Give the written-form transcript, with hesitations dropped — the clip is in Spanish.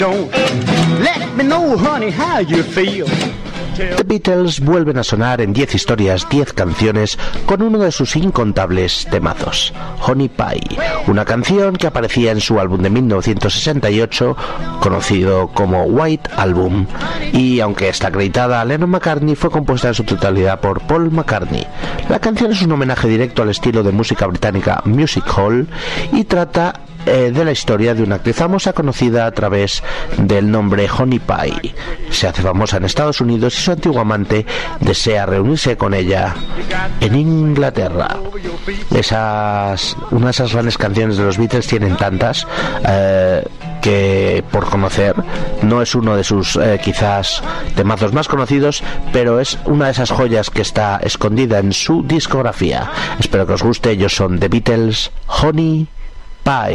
The Beatles vuelven a sonar en 10 historias, 10 canciones, con uno de sus incontables temazos, Honey Pie, una canción que aparecía en su álbum de 1968, conocido como White Album, y aunque está acreditada a Lennon McCartney, fue compuesta en su totalidad por Paul McCartney. La canción es un homenaje directo al estilo de música británica music hall y trata de la historia de una actriz famosa conocida a través del nombre Honey Pie. Se hace famosa en Estados Unidos y su antiguo amante desea reunirse con ella en Inglaterra. Una de esas grandes canciones de los Beatles, tienen tantas que por conocer, no es uno de sus quizás temazos más conocidos, pero es una de esas joyas que está escondida en su discografía. Espero que os guste. Ellos son The Beatles, Honey Pie.